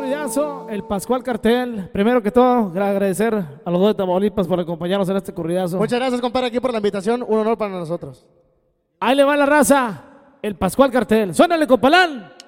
corridazo, el Pascual Cartel. Primero que todo, agradecer a los dos de Tamaulipas por acompañarnos en este corridazo. Muchas gracias, compadre, aquí por la invitación. Un honor para nosotros. Ahí le va la raza, el Pascual Cartel. Suénale, compalán.